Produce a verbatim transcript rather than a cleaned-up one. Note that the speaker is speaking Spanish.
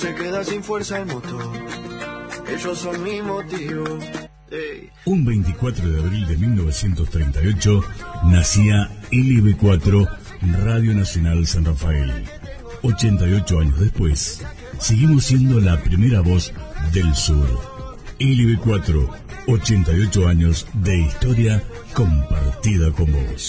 Se queda sin fuerza el motor. Ellos son mi motivo. Hey. Un veinticuatro de abril de mil novecientos treinta y ocho nacía L B cuatro, Radio Nacional San Rafael. ochenta y ocho años después, seguimos siendo la primera voz del sur. L B cuatro, ochenta y ocho años de historia compartida con vos.